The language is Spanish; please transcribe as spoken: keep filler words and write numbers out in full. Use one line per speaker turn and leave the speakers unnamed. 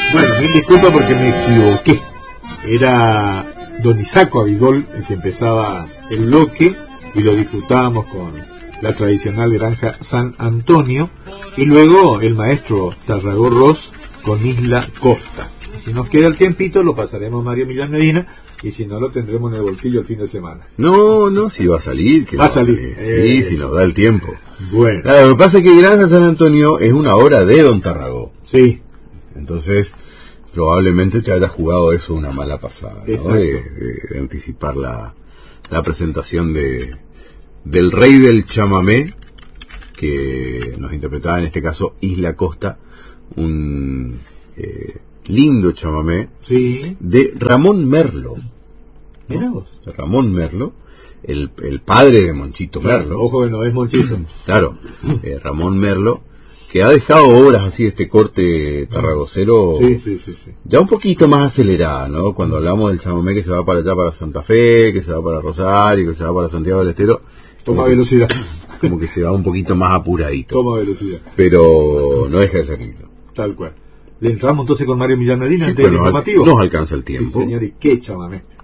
Bueno, mil disculpas porque me equivoqué. Era don Isaco Abigol el que empezaba el bloque y lo disfrutábamos con la tradicional granja San Antonio, y luego el maestro Tarragó Ross con Isla Costa. Si nos queda el tiempito lo pasaremos a Mario Millán Medina, y si no lo tendremos en el bolsillo el fin de semana.
No, no, si va a salir. Que
va a
no,
salir.
Eh, sí, si nos da el tiempo.
Bueno.
Claro, lo que pasa es que Granja San Antonio es una obra de don Tarragó.
Sí.
Entonces, probablemente te haya jugado eso una mala pasada, ¿no? De, de, de anticipar la, la presentación de del rey del chamamé, que nos interpretaba en este caso Isla Costa, un eh, lindo chamamé,
sí,
de Ramón Merlo.
Mira vos.
Ramón Merlo, el, el padre de Monchito
Claro,
Merlo.
ojo que no es Monchito.
Claro, eh, Ramón Merlo, que ha dejado obras así de este corte tarragocero,
sí, sí, sí, sí,
ya un poquito más acelerada, ¿no? Cuando hablamos del chamamé que se va para allá, para Santa Fe, que se va para Rosario, que se va para Santiago del Estero,
toma velocidad,
que, como que se va un poquito más apuradito,
toma velocidad,
pero no deja de ser lindo.
Tal cual. Le entramos entonces con Mario Millán Medina,
Sí,
ante el
nos,
informativo.
Nos alcanza el tiempo.
Sí, señor, y qué chamamé.